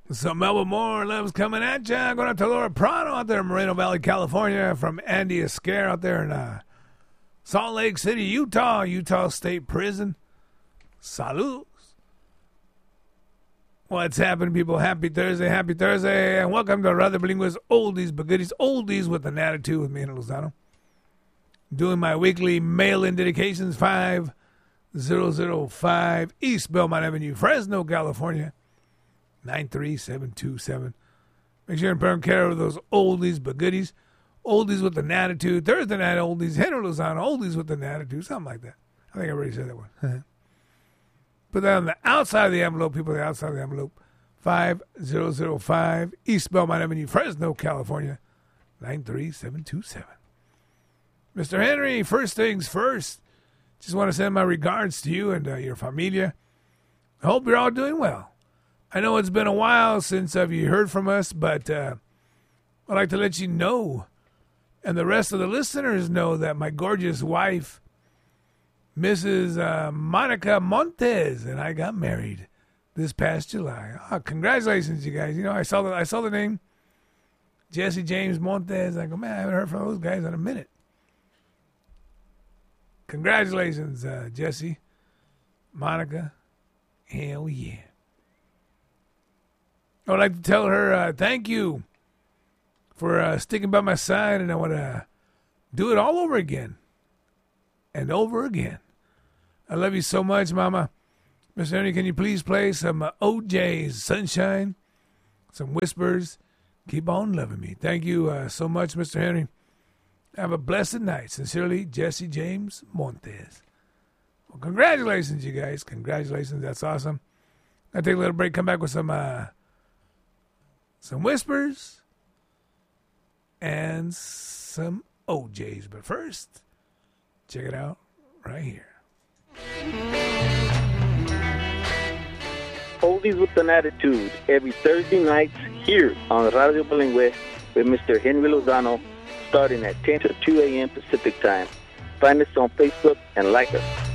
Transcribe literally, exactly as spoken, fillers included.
Some Melba Moore loves coming at ya. Going out to Laura Prado out there in Moreno Valley, California. From Andy Escare out there in uh, Salt Lake City, Utah, Utah State Prison. Salud. What's happening, people? Happy Thursday, happy Thursday, and welcome to Radio Bilingüe's Oldies But Goodies, Oldies with an Attitude with me, Henry Lozano. Doing my weekly mail-in dedications, five thousand five East Belmont Avenue, Fresno, California, nine three seven two seven. Make sure you're taking care of those oldies but goodies. Oldies with an attitude. Thursday night oldies. Henry Lozano. Oldies with an attitude. Something like that. I think I already said that one. Put that on the outside of the envelope. People on the outside of the envelope. five thousand five East Belmont Avenue, Fresno, California, nine three seven two seven. Mister Henry, first things first. Just want to send my regards to you and uh, your familia. I hope you're all doing well. I know it's been a while since uh, you heard from us, but uh, I'd like to let you know, and the rest of the listeners know, that my gorgeous wife, Missus Uh, Monica Montes, and I got married this past July. Oh, congratulations, you guys. You know, I saw the I saw the name Jesse James Montes. I go, man, I haven't heard from those guys in a minute. Congratulations, uh, Jesse, Monica. Hell yeah. I would like to tell her uh, thank you for uh, sticking by my side, and I want to do it all over again and over again. I love you so much, Mama. Mister Ernie, can you please play some uh, O J's Sunshine, some Whispers? Keep on loving me. Thank you uh, so much, Mister Henry. Have a blessed night. Sincerely, Jesse James Montes. Well, congratulations, you guys. Congratulations. That's awesome. I'll take a little break, come back with some uh, some Whispers and some O J's. But first, check it out right here. Oldies with an Attitude, every Thursday night here on Radio Bilingüe with Mister Henry Lozano, starting at ten to two a.m. Pacific Time. Find us on Facebook and like us.